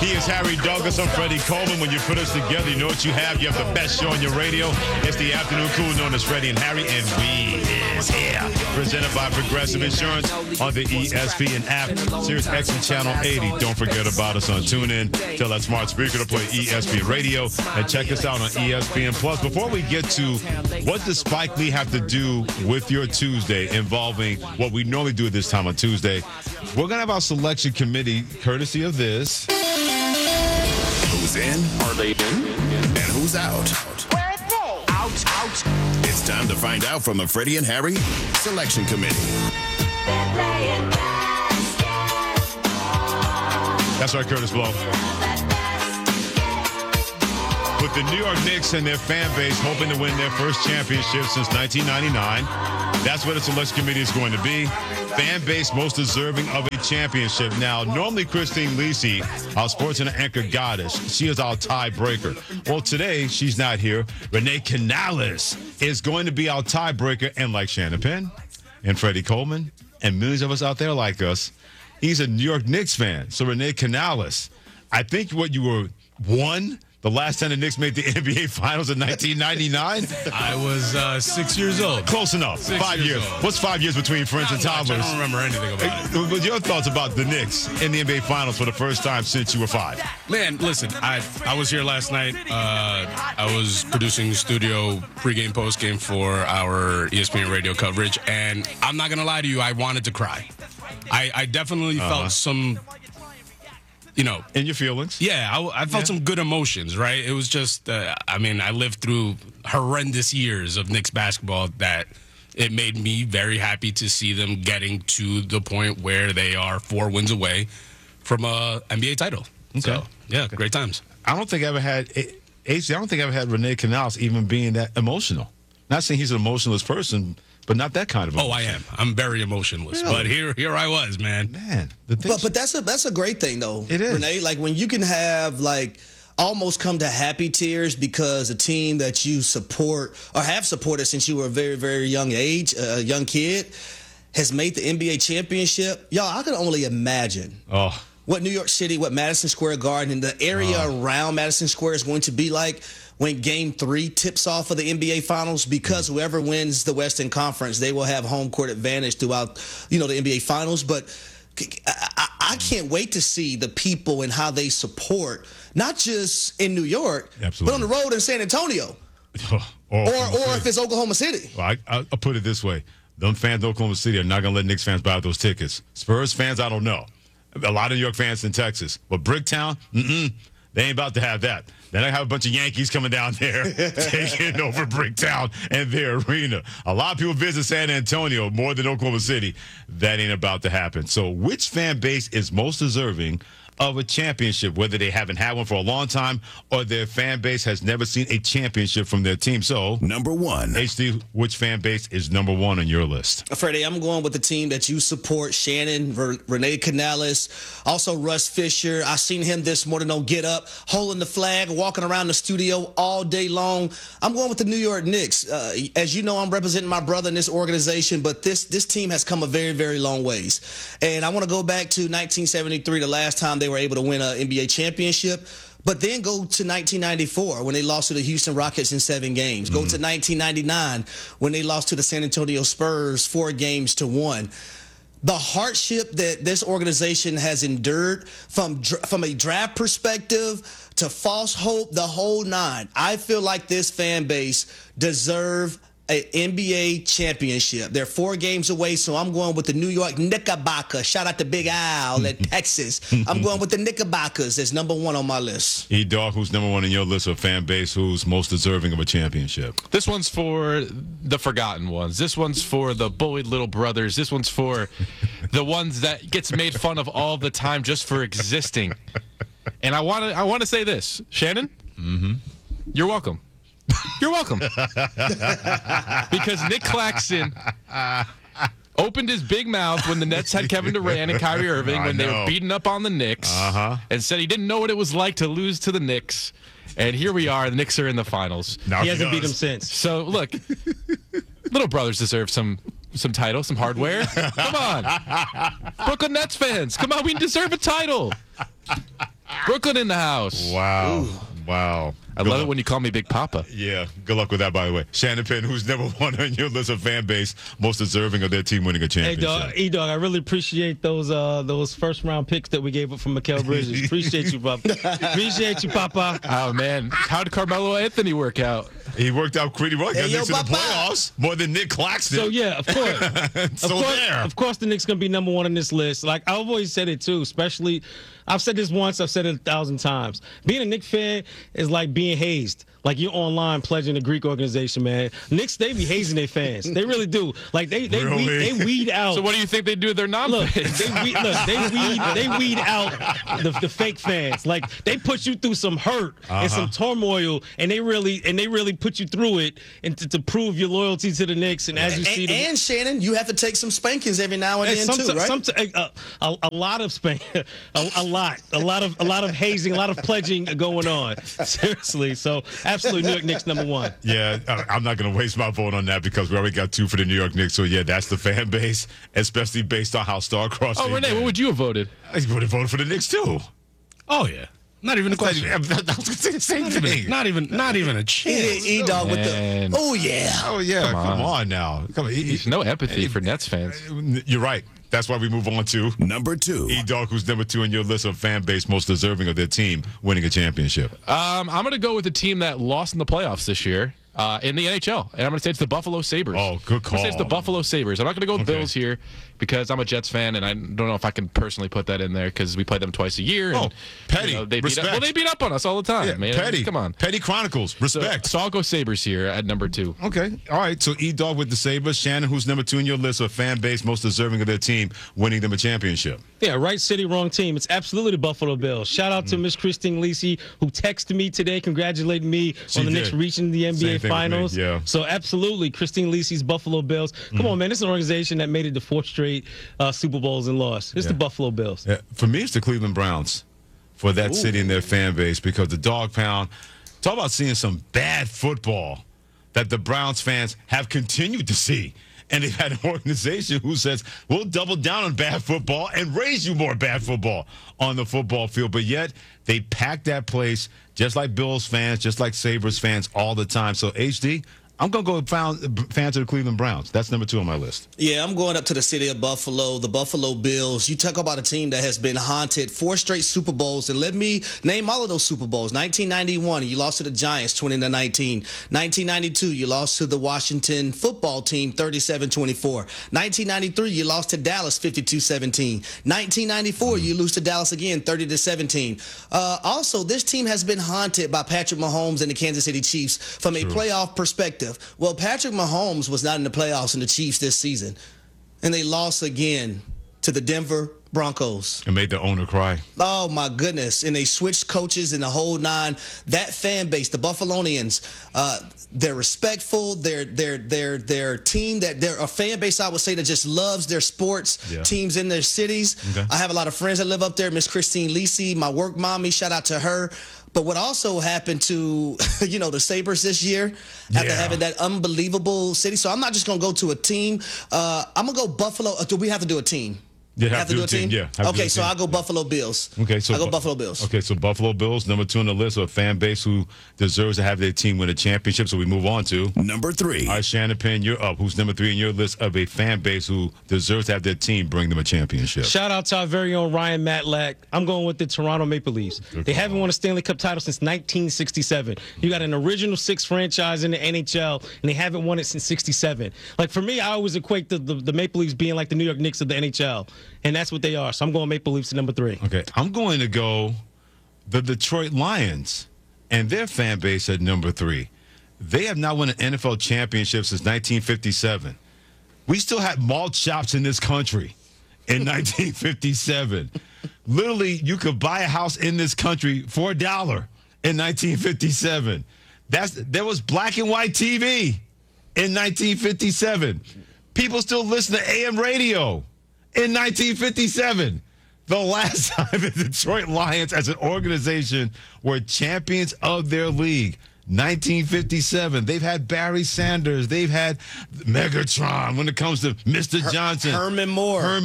He is Harry Douglas. I'm Freddie Coleman. When you put us together, you know what you have. You have the best show on your radio. It's the afternoon cool known as Freddie and Harry, and we is here. Presented by Progressive Insurance on the ESPN app, Sirius XM Channel 80. Don't forget about us on TuneIn. Tell that smart speaker to play ESPN Radio, and check us out on ESPN Plus. Before we get to what does Spike Lee have to do with your Tuesday involving what we normally do at this time on Tuesday, we're going to have our selection committee, courtesy of this. Who's in? Are they in? And who's out? Where are they? Out. It's time to find out from the Freddie and Harry Selection Committee. That's right, Curtis Blow. With the New York Knicks and their fan base hoping to win their first championship since 1999, that's what the selection committee is going to be. Fan base most deserving of a championship. Now, normally Christine Lisi, our sports and anchor goddess, she is our tiebreaker. Well, today she's not here. Renee Canales is going to be our tiebreaker. And like Shannon Penn and Freddie Coleman and millions of us out there like us, he's a New York Knicks fan. So Renee Canales, I think what you were won the last time the Knicks made the NBA Finals in 1999? I was 6 years old. Close enough. 5 years. What's 5 years between friends and toddlers? I don't remember anything about it. What's your thoughts about the Knicks in the NBA Finals for the first time since you were 5? Man, listen, I was here last night. I was producing studio pregame, postgame for our ESPN radio coverage, and I'm not going to lie to you, I wanted to cry. I definitely felt some... In your feelings? Yeah, I felt some good emotions, right? It was just, I lived through horrendous years of Knicks basketball that it made me very happy to see them getting to the point where they are 4 wins away from a NBA title. Okay. So, yeah, great times. I don't think I ever had, AC, I don't think I ever had Renee Canales even being that emotional. Not saying he's an emotionless person, but not that kind of emotion. Oh, I am. I'm very emotionless. Really? But here I was, man. Man. But that's a great thing, though. It is. Renee, like when you can have almost come to happy tears because a team that you support or have supported since you were a very, very young age, a young kid, has made the NBA championship. Y'all, I can only imagine what New York City, what Madison Square Garden and the area around Madison Square is going to be like when Game 3 tips off of the NBA Finals, because whoever wins the Western Conference, they will have home court advantage throughout, the NBA Finals. But I can't wait to see the people and how they support, not just in New York, but on the road in San Antonio, or if it's Oklahoma City. Well, I'll put it this way. Them fans in Oklahoma City are not going to let Knicks fans buy those tickets. Spurs fans, I don't know. A lot of New York fans in Texas. But Bricktown, they ain't about to have that. Then I have a bunch of Yankees coming down there taking over Bricktown and their arena. A lot of people visit San Antonio more than Oklahoma City. That ain't about to happen. So which fan base is most deserving of a championship, whether they haven't had one for a long time or their fan base has never seen a championship from their team? So, number 1. HD, which fan base is number 1 on your list? Freddie, I'm going with the team that you support, Shannon, Renee Canales, also Russ Fisher. I seen him this morning on Get Up, holding the flag, walking around the studio all day long. I'm going with the New York Knicks. As you know, I'm representing my brother in this organization, but this team has come a very, very long ways. And I want to go back to 1973, the last time they were able to win an NBA championship, but then go to 1994 when they lost to the Houston Rockets in 7 games. Go to 1999 when they lost to the San Antonio Spurs 4-1. The hardship that this organization has endured from a draft perspective to false hope, the whole 9. I feel like this fan base deserve an NBA championship. They're 4 games away, so I'm going with the New York Knickerbockers. Shout out to Big Al at Texas. I'm going with the Knickerbockers as number 1 on my list. E-Dog, who's number 1 in your list of fan base who's most deserving of a championship? This one's for the forgotten ones. This one's for the bullied little brothers. This one's for the ones that gets made fun of all the time just for existing. And I want to say this. Shannon? You're welcome. You're welcome. Because Nick Claxton opened his big mouth when the Nets had Kevin Durant and Kyrie Irving when they were beating up on the Knicks and said he didn't know what it was like to lose to the Knicks. And here we are. The Knicks are in the finals. Now he hasn't beat them since. So, look, little brothers deserve some title, some hardware. Come on. Brooklyn Nets fans, come on. We deserve a title. Brooklyn in the house. Wow. Wow. I love it when you call me Big Papa. Yeah, good luck with that, by the way. Shannon Penn, who's number one on your list of fan base, most deserving of their team winning a Hey, championship. dog, E-Dog, I really appreciate those first-round picks that we gave up from Mikal Bridges. Appreciate you, Papa. Appreciate you, Papa. Oh, man. How did Carmelo Anthony work out? He worked out pretty well. Got yo, Knicks in the Papa. playoffs more than Nick Claxton. So, yeah, of course. Of course, the Knicks going to be number one on this list. Like, I've always said it, too, especially – I've said this once, I've said it 1,000 times. Being a Knicks fan is like being hazed. Like you're online pledging a Greek organization, man. Knicks, they be hazing their fans. They really do. Like they weed out. So what do you think they do with their non-fans? They weed out the fake fans. Like they put you through some hurt and some turmoil, and they really put you through it, and to prove your loyalty to the Knicks. And as you see, and Shannon, you have to take some spankings every now and then too, right? A lot of spanking, a lot of hazing, a lot of pledging going on. Seriously, so. Absolutely, New York Knicks number one. Yeah, I'm not going to waste my vote on that because we already got two for the New York Knicks. So, yeah, that's the fan base, especially based on how star-crossed Oh, Renee, what would you have voted? I would have voted for the Knicks, too. Oh, yeah. Not even a question. I was going to say the same thing. Not even a chance. E-Dog with Man. the, oh, yeah. Oh, yeah, come on now. Come on. There's no empathy for Nets fans. You're right. That's why we move on to Number 2. E-Dog, who's number 2 on your list of fan base most deserving of their team winning a championship. I'm going to go with the team that lost in the playoffs this year in the NHL, and I'm going to say it's the Buffalo Sabres. Oh, good call. I'm going to say it's the Buffalo Sabres. I'm not going to go with Bills here because I'm a Jets fan, and I don't know if I can personally put that in there because we play them twice a year. And, Oh, petty. They beat up, they beat up on us all the time, Yeah, man. petty. Come on. Petty Chronicles. Respect. So I'll go Sabres here at number 2. Okay. All right. So E-Dog with the Sabres. Shannon, who's number 2 on your list of fan base most deserving of their team winning them a championship. Yeah, right city, wrong team. It's absolutely the Buffalo Bills. Shout out to Miss Christine Lisi, who texted me today congratulating me on the Knicks reaching the Same NBA thing with me, Finals. yeah. So absolutely, Christine Lisi's Buffalo Bills. Come on, man. This is an organization that made it to 4 straight Super Bowls and lost. It's the Buffalo Bills. Yeah. For me, it's the Cleveland Browns for that city and their fan base because the Dog Pound, talk about seeing some bad football that the Browns fans have continued to see. And they've had an organization who says, we'll double down on bad football and raise you more bad football on the football field. But yet, they pack that place just like Bills fans, just like Sabres fans all the time. So, HD, I'm going to go fans of the Cleveland Browns. That's number 2 on my list. Yeah, I'm going up to the city of Buffalo, the Buffalo Bills. You talk about a team that has been haunted 4 straight Super Bowls, and let me name all of those Super Bowls. 1991, you lost to the Giants 20-19. 1992, you lost to the Washington football team 37-24. 1993, you lost to Dallas 52-17. 1994, you lose to Dallas again 30-17. Also, this team has been haunted by Patrick Mahomes and the Kansas City Chiefs from a playoff perspective. Well, Patrick Mahomes was not in the playoffs in the Chiefs this season, and they lost again to the Denver Broncos. And made the owner cry. Oh, my goodness. And they switched coaches and the whole nine. That fan base, the Buffalonians, they're respectful. They're team that they're a fan base, I would say, that just loves their sports teams in their cities. Okay. I have a lot of friends that live up there. Miss Christine Lisi, my work mommy, shout out to her. But what also happened to, the Sabres this year after having that unbelievable city. So I'm not just going to go to a team. I'm going to go Buffalo. Do we have to do a team? You have to do a team? Yeah. Okay, so I'll go Buffalo Bills. Okay, so I'll go Buffalo Bills. Okay, so Buffalo Bills, number 2 on the list of a fan base who deserves to have their team win a championship. So we move on to Number 3. All right, Shannon Penn, you're up. Who's number 3 on your list of a fan base who deserves to have their team bring them a championship? Shout out to our very own Ryan Matlack. I'm going with the Toronto Maple Leafs. They haven't won a Stanley Cup title since 1967. You got an original 6 franchise in the NHL, and they haven't won it since 67. Like, for me, I always equate the Maple Leafs being like the New York Knicks of the NHL, and that's what they are. So I'm going Maple Leafs at number 3. Okay, I'm going to go the Detroit Lions and their fan base at number 3. They have not won an NFL championship since 1957. We still had malt shops in this country in 1957. Literally, you could buy a house in this country for $1 in 1957. There was black and white TV in 1957. People still listen to AM radio in 1957. The last time the Detroit Lions as an organization were champions of their league, 1957. They've had Barry Sanders. They've had Megatron when it comes to Mr. Johnson. Herman Moore.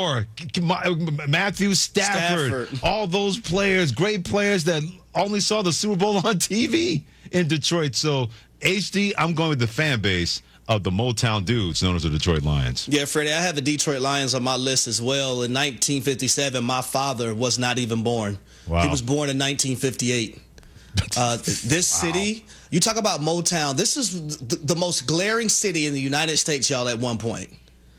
Matthew Stafford. All those players, great players that only saw the Super Bowl on TV in Detroit. So, HD, I'm going with the fan base of the Motown dudes known as the Detroit Lions. Yeah, Freddie, I have the Detroit Lions on my list as well. In 1957, my father was not even born. Wow. He was born in 1958. This city, you talk about Motown, this is the most glaring city in the United States, y'all, at one point.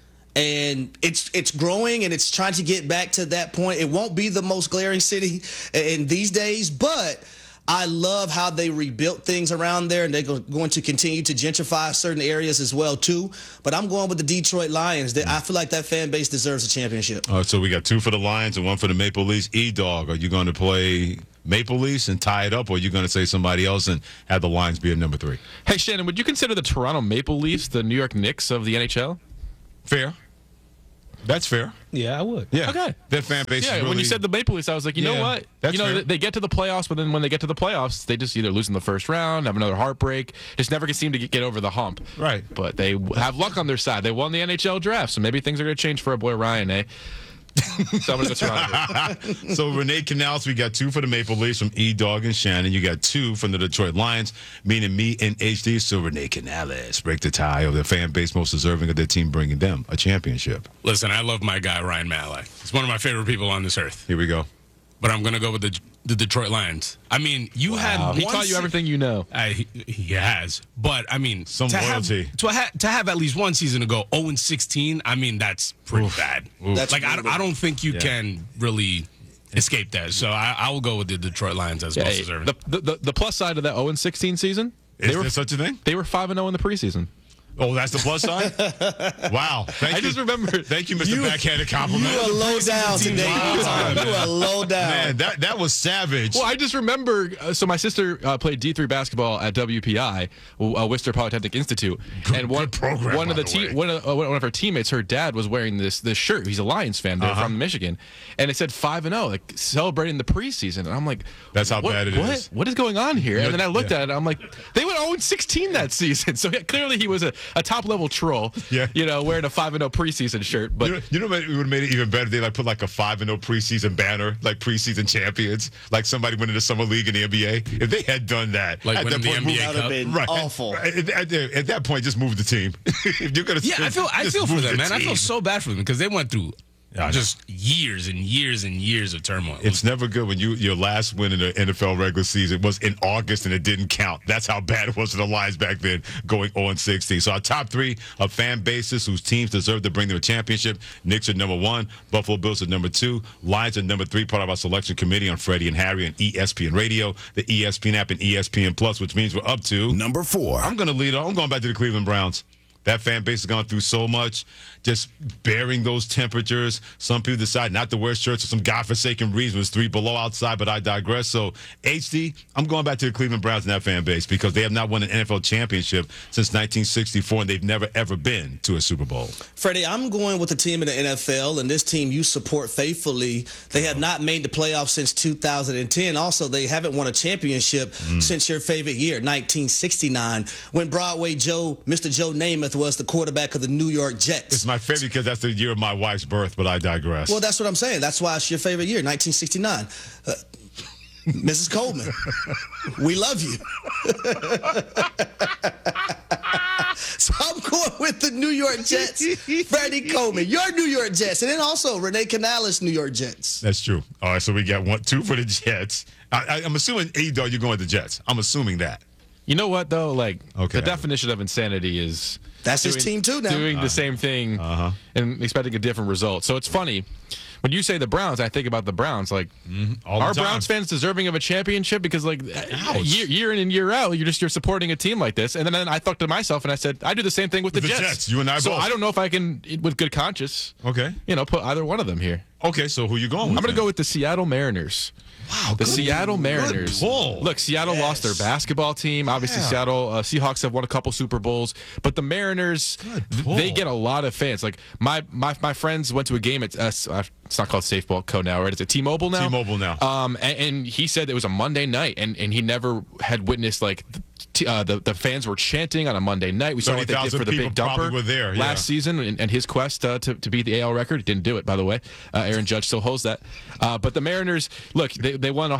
And it's growing and it's trying to get back to that point. It won't be the most glaring city in these days, but I love how they rebuilt things around there, and they're going to continue to gentrify certain areas as well, too. But I'm going with the Detroit Lions. I feel like that fan base deserves a championship. So we got 2 for the Lions and 1 for the Maple Leafs. E-Dog, are you going to play Maple Leafs and tie it up, or are you going to say somebody else and have the Lions be at number 3? Hey, Shannon, would you consider the Toronto Maple Leafs the New York Knicks of the NHL? Fair. That's fair. Yeah, I would. Yeah. Okay. That fan base is Yeah, really... when you said the Maple Leafs, I was like, you know what? That's fair. They get to the playoffs, but then when they get to the playoffs, they just either lose in the first round, have another heartbreak, just never can seem to get over the hump. Right. But they have luck on their side. They won the NHL draft, so maybe things are going to change for our boy Ryan, eh? So I'm going to go Toronto. So Renee Canales, we got 2 for the Maple Leafs from E-Dog and Shannon. You got 2 from the Detroit Lions, meaning me and HD. So Renee Canales, break the tie of the fan base most deserving of their team bringing them a championship. Listen, I love my guy, Ryan Mallett. He's one of my favorite people on this earth. Here we go. But I'm going to go with the Detroit Lions. I mean, you had He taught you everything you know. He has. But, I mean, Some to loyalty. to have at least one season to go 0-16, I mean, that's pretty bad. That's like, brutal. I don't think you can really escape that. So I will go with the Detroit Lions as most deserving. The plus side of that 0-16 season, Is there such a thing? they were 5-0 in the preseason. Oh, that's the plus side? Wow. Thank you. Just remember. Thank you, Mr. Backhanded Compliment. You are low down today. You are low down. Man, that was savage. Well, I just remember. So my sister played D3 basketball at WPI, Worcester Polytechnic Institute, and good program, one of by the the way. one of her teammates, her dad was wearing this shirt. He's a Lions fan. They're from Michigan, and it said 5-0, like celebrating the preseason. And I'm like, That's how bad it is. What is going on here? And then I looked Yeah. at it. I'm like, they went 0-16 that season. So clearly he was a top level troll. Yeah. Wearing a 5-0 preseason shirt. But You know what would have made it even better? They put like a 5-0 preseason banner, like preseason champions, like somebody winning the summer league in the NBA. If they had done that, Like at winning that the point, NBA That would have been Right. awful. At that point, just move the team. If you're gonna, Yeah, I feel for move them, the man. I team. feel so bad for them because they went through I know. just years and years and years of turmoil. It's never good when your last win in the NFL regular season was in August and it didn't count. That's how bad it was for the Lions back then, going 0-16. So our top 3 of fan bases whose teams deserve to bring them a championship. Knicks are number 1, Buffalo Bills are number 2, Lions are number 3, part of our selection committee on Freddie and Harry and ESPN Radio, the ESPN app, and ESPN Plus, which means we're up to Number 4. I'm going to lead off. I'm going back to the Cleveland Browns. That fan base has gone through so much, just bearing those temperatures. Some people decide not to wear shirts for some godforsaken reason. It's 3 below outside, but I digress. So, HD, I'm going back to the Cleveland Browns and that fan base because they have not won an NFL championship since 1964, and they've never, ever been to a Super Bowl. Freddie, I'm going with the team in the NFL, and this team you support faithfully. They have not made the playoffs since 2010. Also, they haven't won a championship since your favorite year, 1969, when Broadway Joe, Mr. Joe Namath, was the quarterback of the New York Jets. It's my favorite because that's the year of my wife's birth, but I digress. Well, that's what I'm saying. That's why it's your favorite year, 1969. Mrs. Coleman, we love you. So I'm going with the New York Jets, Freddie Coleman, your New York Jets, and then also Renee Canales' New York Jets. That's true. All right, so we got 2 for the Jets. I'm assuming, A-Dog, you're going with the Jets. I'm assuming that. you know what though? Like Okay. the definition of insanity is That's his team too now. doing the same thing and expecting a different result. So it's funny when you say the Browns. I think about the Browns. Like, All the are time. Browns fans deserving of a championship? Because like year in and year out, you're supporting a team like this. And then I thought to myself and I said, I do the same thing with the Jets. You and I so both. I don't know if I can, with good conscience, Okay. put either one of them here. Okay, so who you going with? I'm going to then? go with the Seattle Mariners. Wow, The Seattle Mariners. pull. Look, Seattle lost their basketball team. Obviously, Yeah. Seattle Seahawks have won a couple Super Bowls, but the Mariners, pull. they get a lot of fans. Like my friends went to a game at it's not called Safeball Co now, right? It's a T-Mobile now. T-Mobile now. And he said it was a Monday night, and he never had witnessed like the fans were chanting on a Monday night. We saw what they did for the Big Dumper were there, last season, and his quest to beat the AL record. He didn't do it, by the way. Aaron Judge still holds that. But the Mariners, look, they won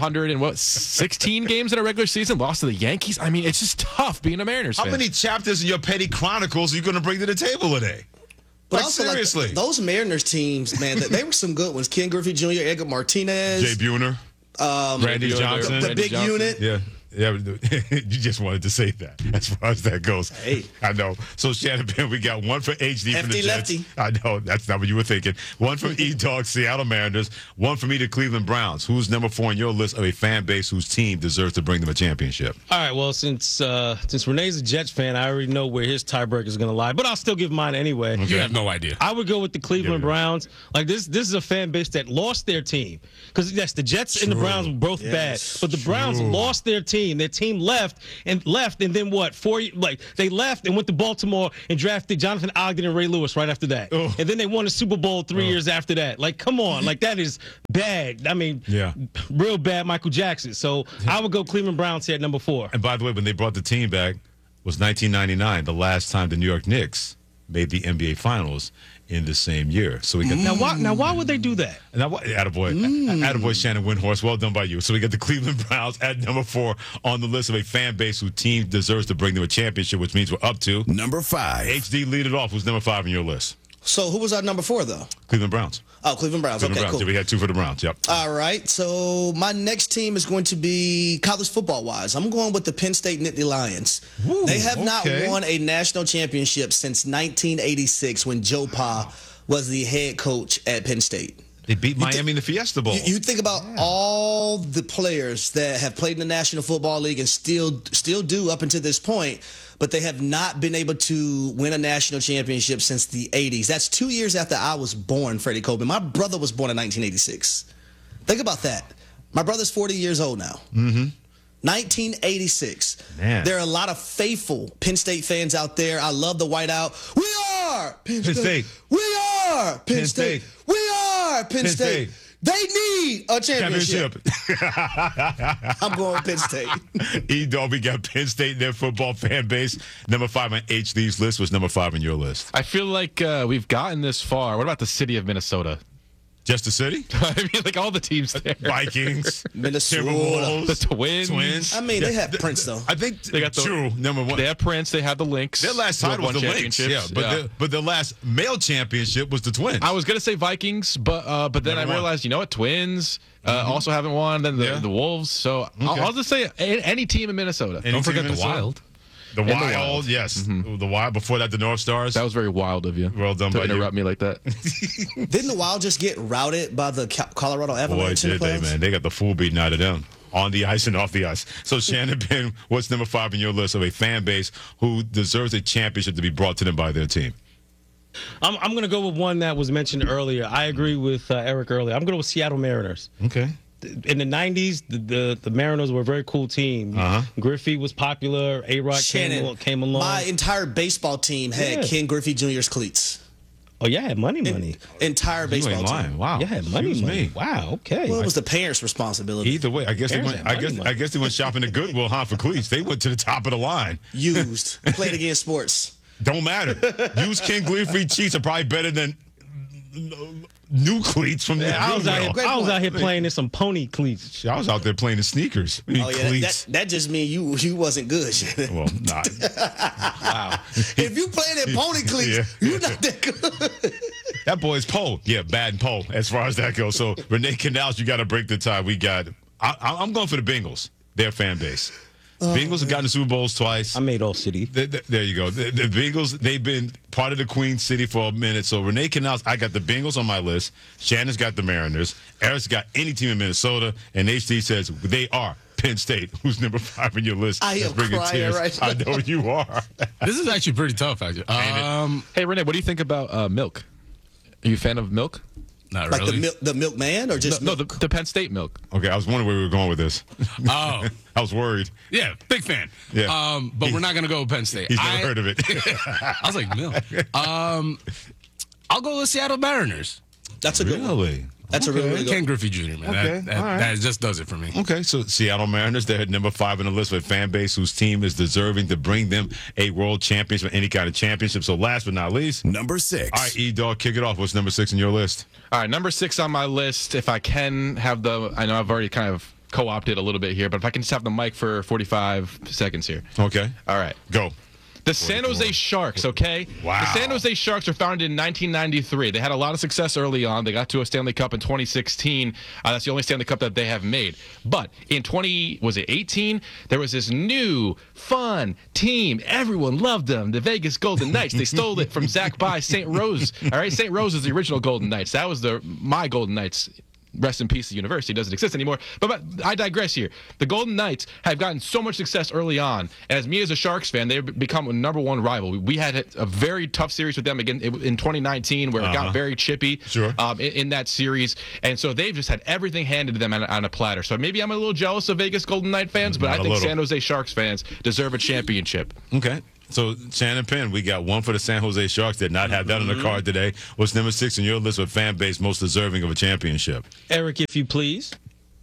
16 games in a regular season, lost to the Yankees. I mean, it's just tough being a Mariners fan. How many chapters in your petty chronicles are you going to bring to the table today? But Like, also, seriously. those Mariners teams, man, they were some good ones. Ken Griffey Jr., Edgar Martinez. Jay Buhner, Randy Johnson. The big unit. Yeah. Yeah, you just wanted to say that as far as that goes. Hey. I know. So, Shannon Ben, we got one for HD from the Hefty Jets. lefty. I know. That's not what you were thinking. One from E-Dog, Seattle Mariners. One for me, the Cleveland Browns. Who's number 4 on your list of a fan base whose team deserves to bring them a championship? All right, well, since Renee's a Jets fan, I already know where his tiebreaker is going to lie, but I'll still give mine anyway. You have no idea. I would go with the Cleveland Yeah. Browns. Like this is a fan base that lost their team because yes, the Jets and the Browns were both bad, but the Browns lost their team. Their team left, and then what? They left and went to Baltimore and drafted Jonathan Ogden and Ray Lewis right after that, and then they won a Super Bowl 3 years after that. Like, come on, like that is bad. I mean, real bad, Michael Jackson. So I would go Cleveland Browns here at number 4. And by the way, when they brought the team back, was 1999, the last time the New York Knicks made the NBA Finals in the same year. So we got Now why would they do that? Attaboy Shannon Windhorse. Well done by you. So we got the Cleveland Browns at number 4 on the list of a fan base whose team deserves to bring them a championship, which means we're up to Number 5. HD. Lead it off. Who's number 5 on your list? So who was our number 4, though? Cleveland Browns. Oh, Cleveland Browns. Cleveland Okay, Browns. cool. Yeah, we had 2 for the Browns. Yep. All right, so my next team is going to be college football-wise. I'm going with the Penn State Nittany Lions. They have not won a national championship since 1986 when Joe Pa was the head coach at Penn State. They beat Miami in the Fiesta Bowl. You think about all the players that have played in the National Football League and still do up until this point, but they have not been able to win a national championship since the 80s. That's 2 years after I was born, Freddie Coleman. My brother was born in 1986. Think about that. My brother's 40 years old now. Mm-hmm. 1986. Man. There are a lot of faithful Penn State fans out there. I love the whiteout. We are Penn State. We are Penn State. We are Penn State. They need a championship. I'm going with Penn State. E-Dog, we got Penn State in their football fan base. Number 5 on HD's list. Was number 5 on your list? I feel like we've gotten this far. What about the city of Minnesota? Just the city? I mean, like all the teams there. Vikings, Minnesota. Timberwolves, The Twins. I mean, they have Prince, though. I think They got the- true. Number 1. They had Prince. They had the Lynx. Their last who have title was won the Lynx. championships. Yeah, but their last male championship was the Twins. I was gonna say Vikings, but then I Never won. realized, you know what? Twins also haven't won. Then the Wolves. So I'll just say any team in Minnesota. Any Don't team forget in the Minnesota? Wild. The the Wild, Wild. yes. The Wild. Before that, the North Stars. That was very wild of you. Well done to by you. interrupt me like that. Didn't the Wild just get routed by the Colorado Boy, Avalanche in the did they, playoffs? man. They got the full beaten out of them. On the ice and off the ice. So, Shannon Ben, what's number 5 on your list of a fan base who deserves a championship to be brought to them by their team? I'm going to go with one that was mentioned earlier. I agree with Eric earlier. I'm going to go with Seattle Mariners. Okay. In the 90s, the Mariners were a very cool team. Griffey was popular. A-Rod Shannon, came along. my entire baseball team had Yeah. Ken Griffey Jr.'s cleats. Oh, yeah, had money. Entire You baseball ain't lying. team. Wow. Yeah, had money. Excuse me. Wow, okay. Well, it was the parents' responsibility. Either way, I guess they Parents went. had money, I man. guess they went shopping at Goodwill, for cleats. They went to the top of the line. Used. Played against sports. Don't matter. Used Ken Griffey cheats are probably better than new cleats from the I was out here playing in some pony cleats. I was out there playing in sneakers. I mean, Oh, yeah, cleats. that just means you wasn't good. Shannon. Well, not. Wow. If you playing in pony cleats, Yeah. you're not that good. That boy's pole. Yeah, bad and pole as far as that goes. So, Renee Canals, you got to break the tie. We got. I'm going for the Bengals, their fan base. Bengals have gotten to Super Bowls twice. I made all city. There you go. The Bengals, they've been part of the Queen City for a minute. So Renee Canals, I got the Bengals on my list. Shannon's got the Mariners. Eric's got any team in Minnesota. And HD says they are Penn State, who's number 5 on your list. I am Let's bring it crying tears. right now. I know you are. This is actually pretty tough, actually. Hey, Renee, what do you think about milk? Are you a fan of milk? Not Like really. the milkman or just No, milk? the Penn State milk. Okay, I was wondering where we were going with this. Oh, I was worried. yeah, big fan. Yeah. But we're not gonna go with Penn State. He's never heard of it. I was like, Mill. I'll go with Seattle Mariners. That's a good one. Really? That's a really good Ken Griffey Jr., man. Okay, That just does it for me. Okay, so Seattle Mariners, they're at number 5 on the list with a fan base whose team is deserving to bring them a world championship, any kind of championship. So last but not least, Number 6. all right, E-Dog, kick it off. What's number 6 on your list? All right, number 6 on my list. If I can have I know I've already kind of co-opted a little bit here, but if I can just have the mic for 45 seconds here. Okay. All right. Go. The San Jose Sharks, okay? Wow. The San Jose Sharks were founded in 1993. They had a lot of success early on. They got to a Stanley Cup in 2016. That's the only Stanley Cup that they have made. But in 18, there was this new, fun team. Everyone loved them, the Vegas Golden Knights. They stole it from Zach By St. Rose. All right, St. Rose is the original Golden Knights. That was my Golden Knights. Rest in peace, the university doesn't exist anymore. But I digress here. The Golden Knights have gotten so much success early on. And as me as a Sharks fan, they've become a number 1 rival. We had a very tough series with them again in 2019 where it got very chippy in that series. And so they've just had everything handed to them on a platter. So maybe I'm a little jealous of Vegas Golden Knight fans, but I think San Jose Sharks fans deserve a championship. Okay. So, Shannon Penn, we got one for the San Jose Sharks. Did not have that on the card today. What's number 6 on your list of fan base most deserving of a championship? Eric, if you please.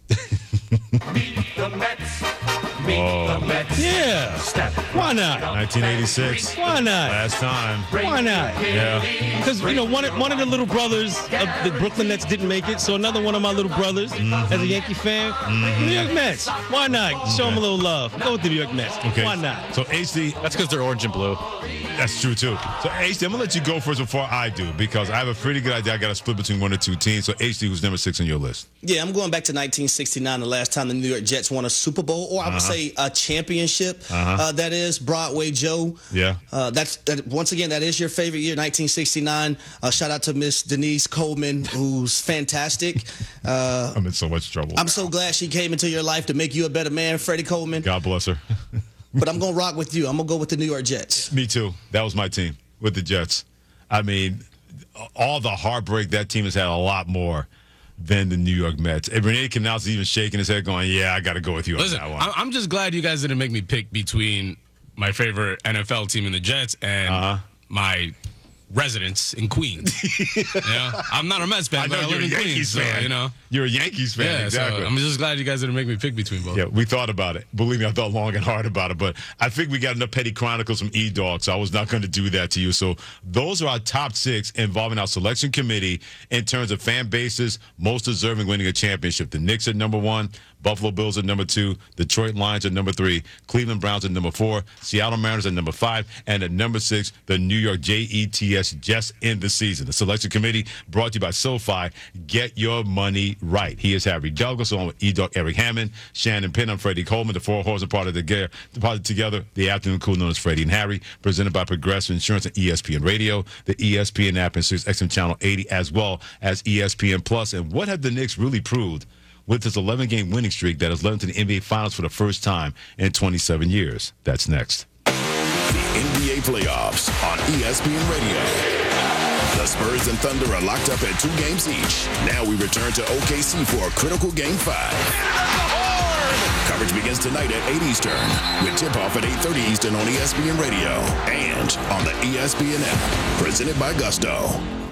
Yeah. Why not? 1986. Why not? Last time. Why not? Yeah. Because, one of the little brothers of the Brooklyn Nets didn't make it, so another one of my little brothers, as a Yankee fan, New York Mets. Why not? Show them a little love. Go with the New York Mets. Okay. Why not? So, HD. That's because they're orange and blue. That's true, too. So, HD, I'm going to let you go first before I do, because I have a pretty good idea. I got to split between 1 or 2 teams. So, HD, who's number 6 on your list? Yeah, I'm going back to 1969, the last time the New York Jets won a Super Bowl, or I would say a championship. That is Broadway Joe. Yeah. Once again, that is your favorite year, 1969. Shout out to Miss Denise Coleman, who's fantastic. I'm in so much trouble. I'm so glad she came into your life to make you a better man, Freddie Coleman. God bless her. But I'm going to rock with you. I'm going to go with the New York Jets. Me too. That was my team with the Jets. I mean, all the heartbreak, that team has had a lot more than the New York Mets. And Renee Canals even shaking his head going, yeah, I got to go with you on that one. I'm just glad you guys didn't make me pick between my favorite NFL team in the Jets and my residence in Queens. I'm not a Mets fan, but I live in Queens. Fan. So, you're a Yankees fan, yeah, exactly. So I'm just glad you guys didn't make me pick between both. Yeah, we thought about it. Believe me, I thought long and hard about it. But I think we got enough petty chronicles from E-Dog, so I was not going to do that to you. So those are our top 6 involving our selection committee in terms of fan bases most deserving winning a championship. The Knicks at number 1, Buffalo Bills at number 2, Detroit Lions at number 3, Cleveland Browns at number 4, Seattle Mariners at number 5, and at number 6, the New York Jets just in the season. The selection committee brought to you by SoFi. Get your money right. He is Harry Douglas, along with E-Dog Eric Hammond, Shannon Penn, I'm Freddie Coleman. The 4 horses are part of together, the afternoon crew known as Freddie and Harry, presented by Progressive Insurance and ESPN Radio, the ESPN app, and Sirius XM Channel 80, as well as ESPN Plus. And what have the Knicks really proved with this 11-game winning streak that has led them to the NBA Finals for the first time in 27 years? That's next. The NBA playoffs on ESPN Radio. The Spurs and Thunder are locked up at 2 games each. Now we return to OKC for a critical Game 5. Coverage begins tonight at 8 Eastern with tip-off at 8:30 Eastern on ESPN Radio and on the ESPN app. Presented by Gusto.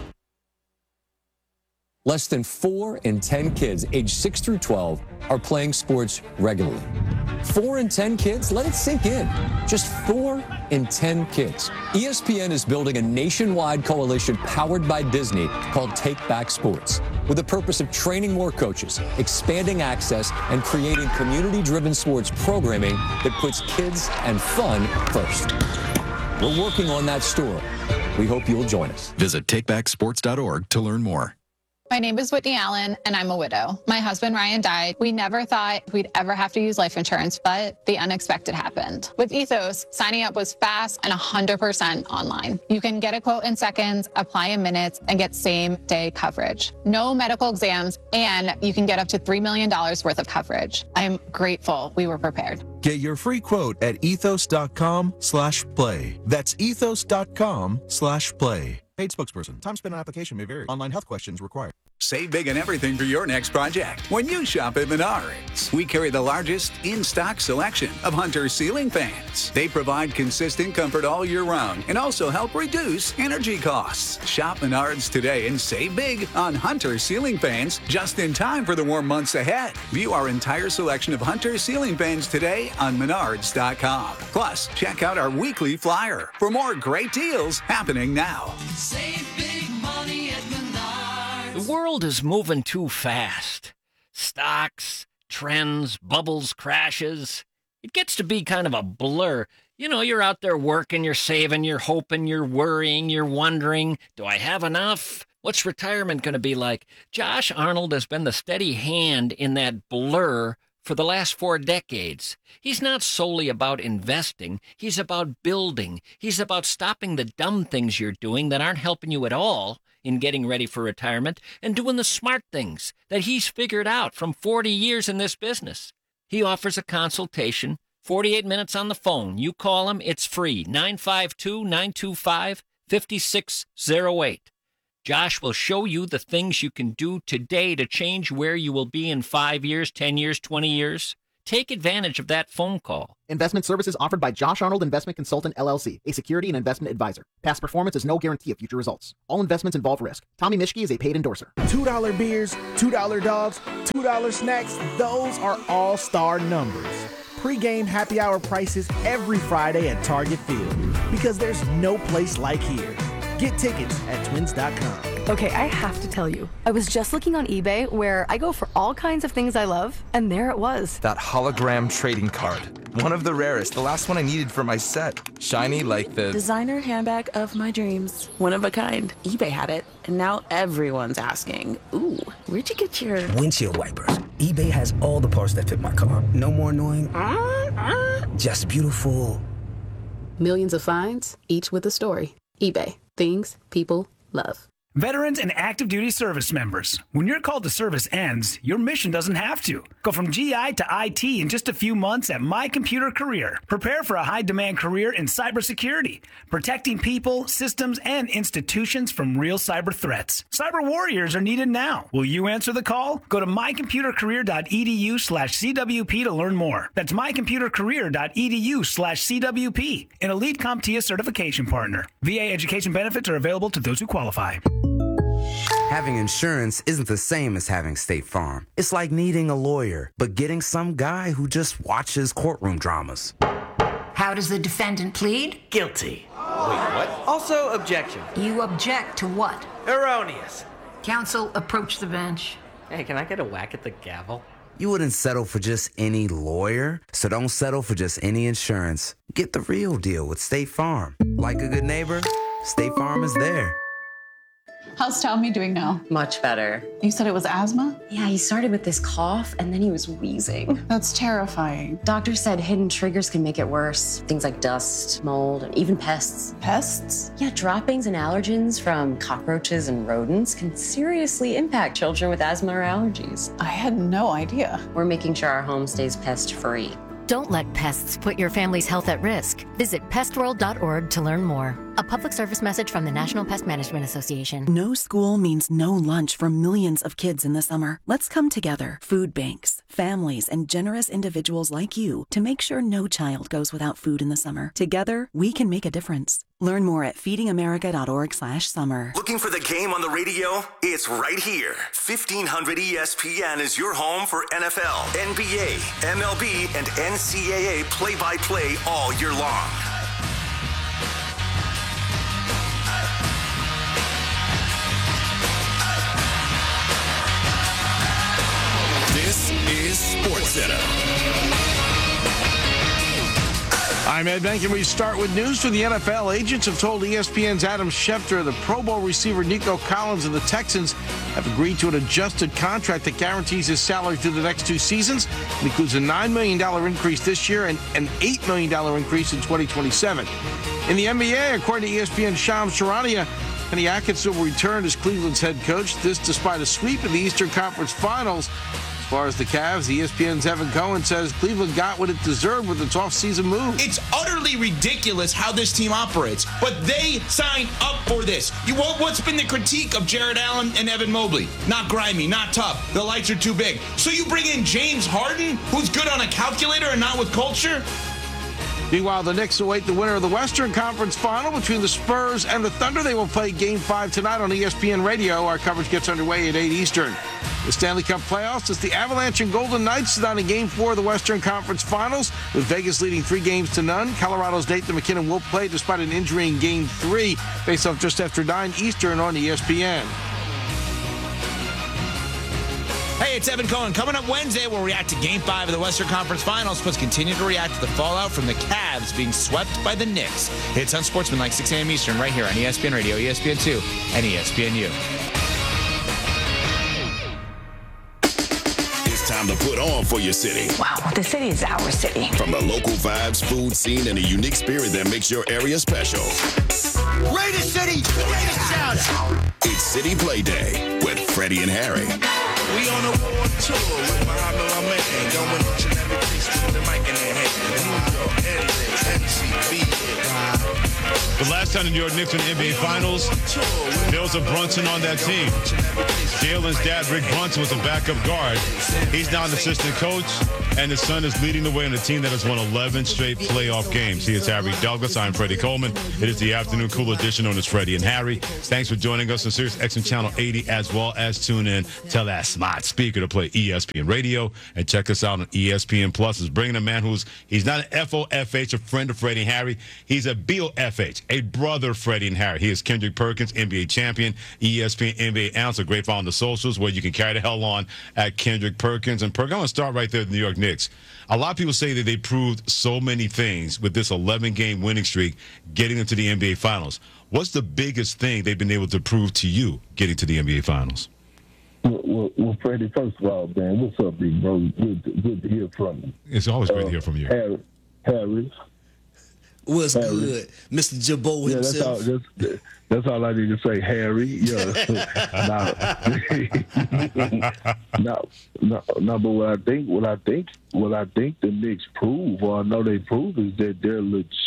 Less than 4 in 10 kids aged 6 through 12 are playing sports regularly. 4 in 10 kids? Let it sink in. Just 4 in 10 kids. ESPN is building a nationwide coalition powered by Disney called Take Back Sports, with the purpose of training more coaches, expanding access, and creating community-driven sports programming that puts kids and fun first. We're working on that story. We hope you'll join us. Visit takebacksports.org to learn more. My name is Whitney Allen, and I'm a widow. My husband, Ryan, died. We never thought we'd ever have to use life insurance, but the unexpected happened. With Ethos, signing up was fast and 100% online. You can get a quote in seconds, apply in minutes, and get same-day coverage. No medical exams, and you can get up to $3 million worth of coverage. I'm grateful we were prepared. Get your free quote at ethos.com/play. That's ethos.com/play. Paid spokesperson. Time spent on application may vary. Online health questions required. Save big on everything for your next project when you shop at Menards. We carry the largest in-stock selection of Hunter ceiling fans. They provide consistent comfort all year round and also help reduce energy costs. Shop Menards today and save big on Hunter ceiling fans just in time for the warm months ahead. View our entire selection of Hunter ceiling fans today on Menards.com. Plus, check out our weekly flyer for more great deals happening now. Save big money at Menards. The world is moving too fast. Stocks, trends, bubbles, crashes. It gets to be kind of a blur. You know, you're out there working, you're saving, you're hoping, you're worrying, you're wondering, do I have enough? What's retirement going to be like? Josh Arnold has been the steady hand in that blur for the last 4 decades. He's not solely about investing. He's about building. He's about stopping the dumb things you're doing that aren't helping you at all in getting ready for retirement and doing the smart things that he's figured out from 40 years in this business. He offers a consultation, 48 minutes on the phone. You call him, it's free, 952-925-5608. Josh will show you the things you can do today to change where you will be in 5 years, 10 years, 20 years. Take advantage of that phone call. Investment services offered by Josh Arnold Investment Consultant, LLC, a security and investment advisor. Past performance is no guarantee of future results. All investments involve risk. Tommy Mischke is a paid endorser. $2 beers, $2 dogs, $2 snacks, those are all-star numbers. Pre-game happy hour prices every Friday at Target Field, because there's no place like here. Get tickets at twins.com. Okay, I have to tell you, I was just looking on eBay where I go for all kinds of things I love, and there it was. That hologram trading card. One of the rarest, the last one I needed for my set. Shiny like the designer handbag of my dreams. One of a kind. eBay had it, and now everyone's asking, ooh, where'd you get your windshield wipers? eBay has all the parts that fit my car. No more annoying, just beautiful. Millions of finds, each with a story. eBay. Things people love. Veterans and active duty service members, when your call to service ends, your mission doesn't have to. Go from GI to IT in just a few months at My Computer Career. Prepare for a high-demand career in cybersecurity, protecting people, systems, and institutions from real cyber threats. Cyber warriors are needed now. Will you answer the call? Go to mycomputercareer.edu/CWP to learn more. That's mycomputercareer.edu/CWP, an elite CompTIA certification partner. VA education benefits are available to those who qualify. Having insurance isn't the same as having State Farm. It's like needing a lawyer, but getting some guy who just watches courtroom dramas. How does the defendant plead? Guilty. Wait, what? Also objection. You object to what? Erroneous. Counsel, approach the bench. Hey, can I get a whack at the gavel? You wouldn't settle for just any lawyer, so don't settle for just any insurance. Get the real deal with State Farm. Like a good neighbor, State Farm is there. How's Tommy doing now? Much better. You said it was asthma? Yeah, he started with this cough and then he was wheezing. That's terrifying. Doctors said hidden triggers can make it worse. Things like dust, mold, and even pests. Pests? Yeah, droppings and allergens from cockroaches and rodents can seriously impact children with asthma or allergies. I had no idea. We're making sure our home stays pest-free. Don't let pests put your family's health at risk. Visit pestworld.org to learn more. A public service message from the National Pest Management Association. No school means no lunch for millions of kids in the summer. Let's come together, food banks, families, and generous individuals like you to make sure no child goes without food in the summer. Together, we can make a difference. Learn more at feedingamerica.org/summer. Looking for the game on the radio? It's right here. 1500 ESPN is your home for NFL, NBA, MLB, and NCAA play-by-play all year long. This is SportsCenter. I'm Ed Benkin. We start with news from the NFL. Agents have told ESPN's Adam Schefter the Pro Bowl receiver Nico Collins and the Texans have agreed to an adjusted contract that guarantees his salary through the next 2 seasons. It includes a $9 million increase this year and an $8 million increase in 2027. In the NBA, according to ESPN's Shams Charania, Kenny Atkinson will return as Cleveland's head coach. This despite a sweep in the Eastern Conference Finals. far as the Cavs, ESPN's Evan Cohen says Cleveland got what it deserved with its off-season move. It's utterly ridiculous how this team operates, but they signed up for this. What's been the critique of Jared Allen and Evan Mobley? Not grimy, not tough. The lights are too big. So you bring in James Harden, who's good on a calculator and not with culture? Meanwhile, the Knicks await the winner of the Western Conference Final between the Spurs and the Thunder. They will play Game 5 tonight on ESPN Radio. Our coverage gets underway at 8 Eastern. The Stanley Cup playoffs as the Avalanche and Golden Knights tonight in Game 4 of the Western Conference Finals, with Vegas leading 3-0. Colorado's Nathan McKinnon will play despite an injury in Game 3. Face off just after 9 Eastern on ESPN. Hey, it's Evan Cohen. Coming up Wednesday, we'll react to Game 5 of the Western Conference Finals, plus continue to react to the fallout from the Cavs being swept by the Knicks. It's Unsportsmanlike, 6 a.m. Eastern, right here on ESPN Radio, ESPN2, and ESPNU. It's time to put on for your city. Wow, the city is our city. From the local vibes, food scene, and a unique spirit that makes your area special. Greatest city, greatest shout out. It's City Play Day with Freddie and Harry. We on a war tour with Muhammad, my man. Going each and every place with the mic in their hand. New York, NC, The last time the New York Knicks won the NBA Finals, there was a Brunson on that team. Jalen's dad, Rick Brunson, was a backup guard. He's now an assistant coach, and his son is leading the way on a team that has won 11 straight playoff games. He is Harry Douglas. I'm Freddie Coleman. It is the afternoon cool edition known as Freddie and Harry. Thanks for joining us on Sirius XM Channel 80, as well as tune in. Tell that smart speaker to play ESPN Radio, and check us out on ESPN Plus. Is bringing a man he's not an FOFH, a friend of Freddie and Harry. He's a BOFH, a brother of Freddie and Harry. He is Kendrick Perkins, NBA champion, ESPN NBA announcer. Great follow on the socials where you can carry the hell on at Kendrick Perkins. And Perk, I'm going to start right there with the New York Knicks. A lot of people say that they proved so many things with this 11-game winning streak, getting into the NBA Finals. What's the biggest thing they've been able to prove to you getting to the NBA Finals? Well, Freddie, first of all, man, what's up, big bro? Good to hear from you. It's always great to hear from you. Harry. What's good? Mr. Jabot himself. That's all I need to say, Harry. Yeah. No, but what I think the Knicks prove, or I know they prove, is that they're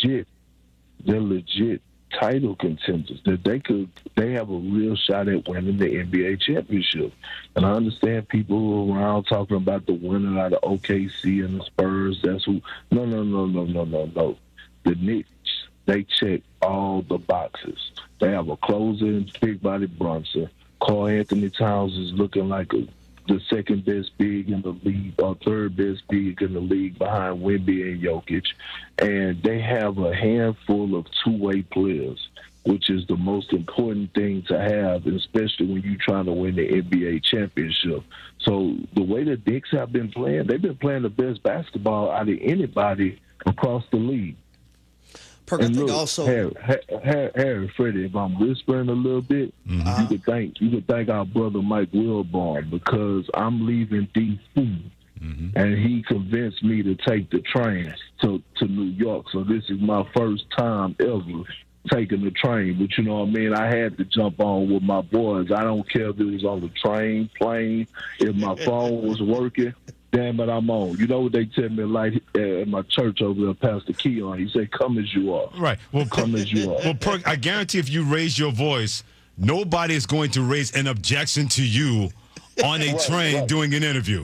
legit title contenders. That they have a real shot at winning the NBA championship. And I understand people around talking about the winner out of OKC and the Spurs. That's who. No. The Knicks, they check all the boxes. They have a closer in Big Body Brunson. Karl Anthony Towns is looking like the second best big in the league, or third best big in the league behind Wemby and Jokic. And they have a handful of two-way players, which is the most important thing to have, especially when you're trying to win the NBA championship. So the way the Knicks have been playing, they've been playing the best basketball out of anybody across the league. Perk, and look, also Harry, Freddie, if I'm whispering a little bit, you could thank our brother Mike Wilborn, because I'm leaving D.C. And he convinced me to take the train to New York. So this is my first time ever taking the train. But you know what I mean? I had to jump on with my boys. I don't care if it was on the train, plane, if my phone was working. Damn it, I'm on. You know what they tell me, like at my church over there, Pastor Keon? He said, "Come as you are." Right. Well, come as you are. Well, Perk, I guarantee if you raise your voice, nobody is going to raise an objection to you on a train doing an interview.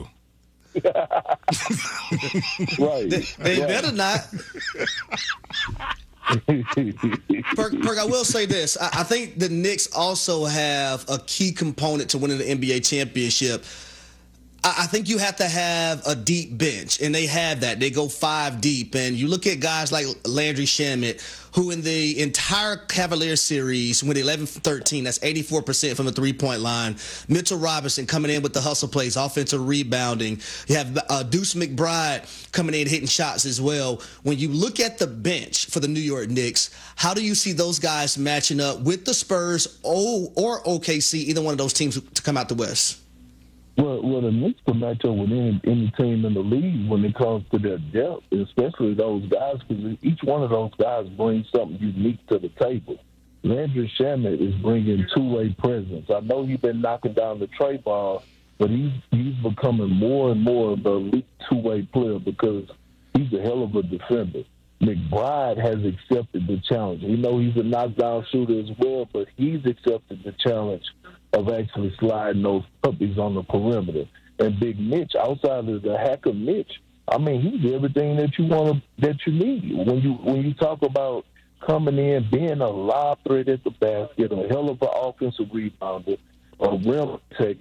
They better not. Perk, I will say this. I think the Knicks also have a key component to winning the NBA championship. I think you have to have a deep bench, and they have that. They go 5 deep, and you look at guys like Landry Shamet, who in the entire Cavaliers series went 11-13. That's 84% from the three-point line. Mitchell Robinson coming in with the hustle plays, offensive rebounding. You have Deuce McBride coming in hitting shots as well. When you look at the bench for the New York Knicks, how do you see those guys matching up with the Spurs or OKC, either one of those teams to come out the West? Well, the Knicks can match up with any team in the league when it comes to their depth, especially those guys, because each one of those guys brings something unique to the table. Landry Shamet is bringing two-way presence. I know he's been knocking down the tray ball, but he's becoming more and more of the elite two-way player because he's a hell of a defender. McBride has accepted the challenge. We know he's a knockdown shooter as well, but he's accepted the challenge of actually sliding those puppies on the perimeter. And Big Mitch, outside of the hacker Mitch, I mean, he's everything that you need. When you talk about coming in, being a lob threat at the basket, a hell of an offensive rebounder, a rim tech.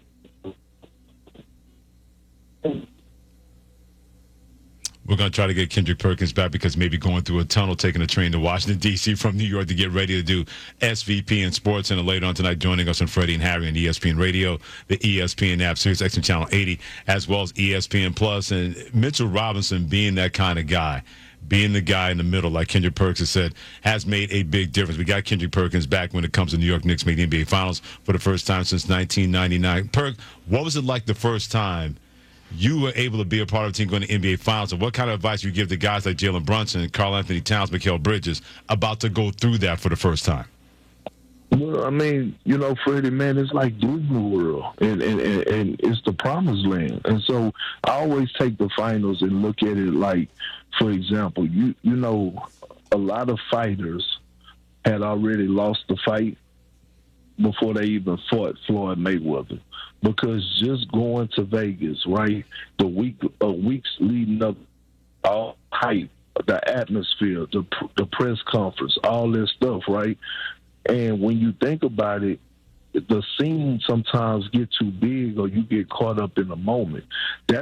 We're going to try to get Kendrick Perkins back because maybe going through a tunnel, taking a train to Washington, D.C. from New York to get ready to do SVP in Sports. And later on tonight, joining us on Freddie and Harry on ESPN Radio, the ESPN app, Sirius XM Channel 80, as well as ESPN Plus. And Mitchell Robinson being that kind of guy, being the guy in the middle, like Kendrick Perkins has said, has made a big difference. We got Kendrick Perkins back when it comes to New York Knicks making the NBA Finals for the first time since 1999. Perk, what was it like the first time you were able to be a part of a team going to NBA Finals, and what kind of advice you give to guys like Jalen Brunson, Karl Anthony Towns, Mikal Bridges about to go through that for the first time? Well, I mean, Freddie, man, it's like Disney World, and it's the promised land. And so I always take the finals and look at it like, for example, a lot of fighters had already lost the fight before they even fought Floyd Mayweather. Because just going to Vegas, right, weeks leading up, all hype, the atmosphere, the press conference, all this stuff, right? And when you think about it, the scene sometimes get too big or you get caught up in the moment.